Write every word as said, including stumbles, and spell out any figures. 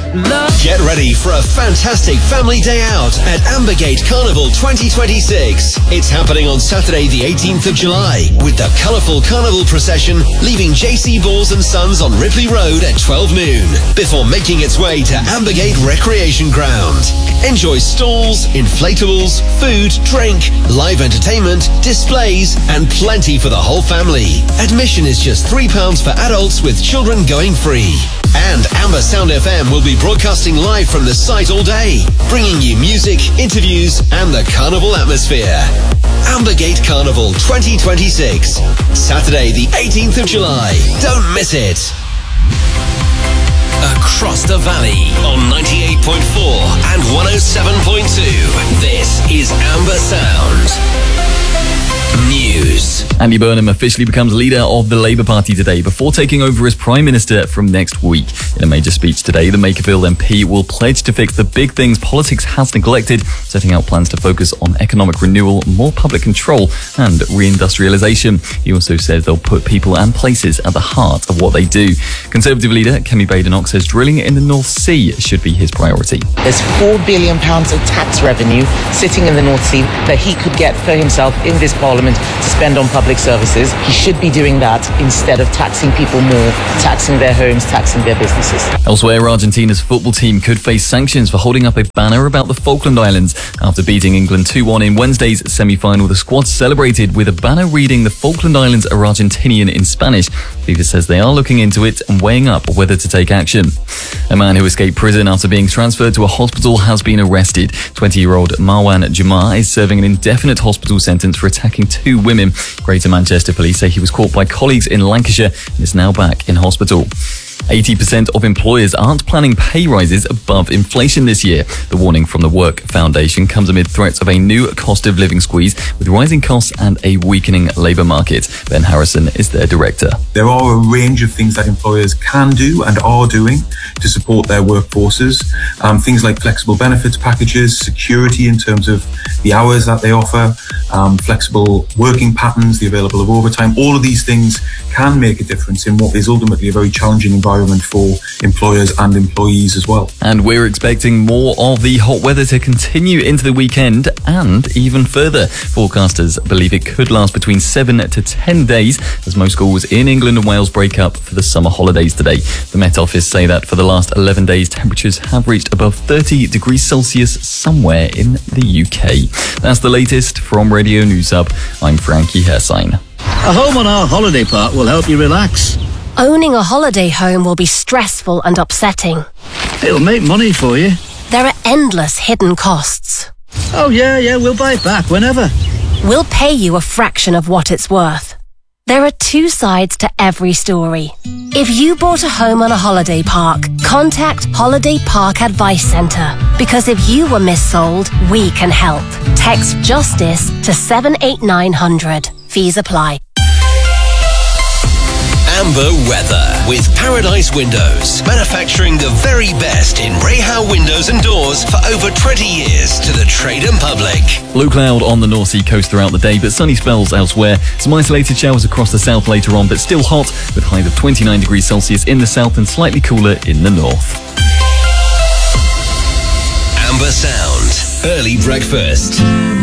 love. Get ready for a fantastic family day out at Ambergate Carnival twenty twenty-six. It's happening on Saturday the eighteenth of July with the colourful carnival procession leaving J C Balls and Sons on Ripley Road at twelve noon before making its way to Ambergate Recreation Ground. Enjoy stalls, inflatables, food, drink, live entertainment, displays and plenty for the whole family. Admission is just three pounds for adults with children going free. And Amber Sound F M will be broadcasting live from the site all day, bringing you music, interviews and the carnival atmosphere. Ambergate Carnival twenty twenty-six, Saturday the eighteenth of July. Don't miss it. Across the Valley on ninety-eight point four and one oh seven point two. This is Amber Sound News. Andy Burnham officially becomes leader of the Labour Party today before taking over as Prime Minister from next week. In a major speech today, the Makerfield M P will pledge to fix the big things politics has neglected, setting out plans to focus on economic renewal, more public control and reindustrialisation. He also says they'll put people and places at the heart of what they do. Conservative leader Kemi Badenoch says drilling in the North Sea should be his priority. There's four billion pounds of tax revenue sitting in the North Sea that he could get for himself in this Parliament to spend on public services. He should be doing that instead of taxing people more, taxing their homes, taxing their businesses. Elsewhere, Argentina's football team could face sanctions for holding up a banner about the Falkland Islands. After beating England two one in Wednesday's semi-final, the squad celebrated with a banner reading "The Falkland Islands are Argentinian" in Spanish. FIFA says they are looking into it and weighing up whether to take action. A man who escaped prison after being transferred to a hospital has been arrested. twenty-year-old Marwan Jamar is serving an indefinite hospital sentence for attacking two women. Greater Manchester police say he was caught by colleagues in Lancashire and is now back in hospital. eighty percent of employers aren't planning pay rises above inflation this year. The warning from the Work Foundation comes amid threats of a new cost of living squeeze with rising costs and a weakening labour market. Ben Harrison is their director. There are a range of things that employers can do and are doing to support their workforces. Um, things like flexible benefits packages, security in terms of the hours that they offer, um, flexible working patterns, the available of overtime. All of these things can make a difference in what is ultimately a very challenging environment for employers and employees as well. And we're expecting more of the hot weather to continue into the weekend and even further. Forecasters believe it could last between seven to ten days as most schools in England and Wales break up for the summer holidays today. The Met Office say that for the last eleven days, temperatures have reached above thirty degrees Celsius somewhere in the U K. That's the latest from Radio News Hub. I'm Frankie Hersign. A home on our holiday park will help you relax. Owning a holiday home will be stressful and upsetting. It'll make money for you. There are endless hidden costs. Oh yeah, yeah, we'll buy it back whenever. We'll pay you a fraction of what it's worth. There are two sides to every story. If you bought a home on a holiday park, contact Holiday Park Advice Centre. Because if you were missold, we can help. Text JUSTICE to seven eight nine hundred. Fees apply. Amber weather with Paradise Windows, manufacturing the very best in Rayhow windows and doors for over twenty years to the trade and public. Blue cloud on the North Sea coast throughout the day, but sunny spells elsewhere. Some isolated showers across the south later on, but still hot with highs of twenty-nine degrees Celsius in the south and slightly cooler in the north. Amber Sound, early breakfast.